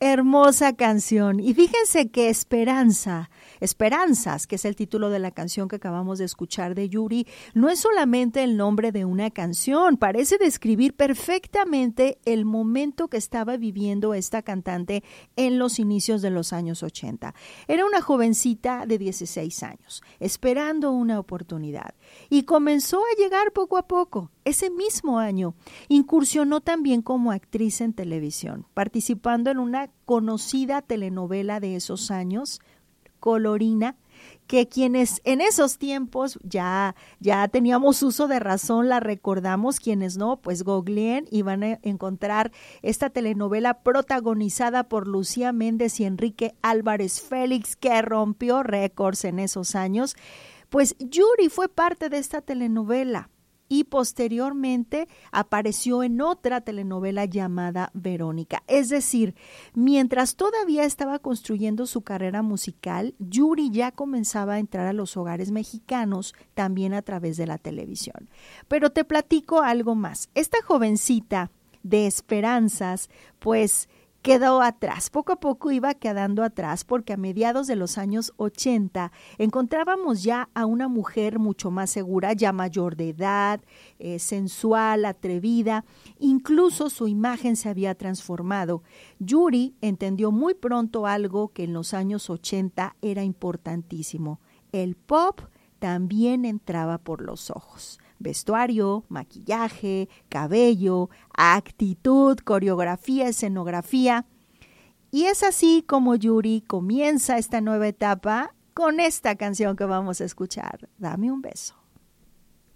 Hermosa canción. Y fíjense que Esperanzas, que es el título de la canción que acabamos de escuchar de Yuri, no es solamente el nombre de una canción, parece describir perfectamente el momento que estaba viviendo esta cantante en los inicios de los años 80. Era una jovencita de 16 años, esperando una oportunidad, y comenzó a llegar poco a poco. Ese mismo año incursionó también como actriz en televisión, participando en una conocida telenovela de esos años, Colorina, que quienes en esos tiempos ya teníamos uso de razón, la recordamos, quienes no, pues googleen y van a encontrar esta telenovela protagonizada por Lucía Méndez y Enrique Álvarez Félix, que rompió récords en esos años. Pues Yuri fue parte de esta telenovela y posteriormente apareció en otra telenovela llamada Verónica. Es decir, mientras todavía estaba construyendo su carrera musical, Yuri ya comenzaba a entrar a los hogares mexicanos también a través de la televisión. Pero te platico algo más. Esta jovencita de Esperanzas, pues quedó atrás, poco a poco iba quedando atrás, porque a mediados de los años 80 encontrábamos ya a una mujer mucho más segura, ya mayor de edad, sensual, atrevida, incluso su imagen se había transformado. Yuri entendió muy pronto algo que en los años 80 era importantísimo: el pop también entraba por los ojos. Vestuario, maquillaje, cabello, actitud, coreografía, escenografía. Y es así como Yuri comienza esta nueva etapa con esta canción que vamos a escuchar, Dame un beso.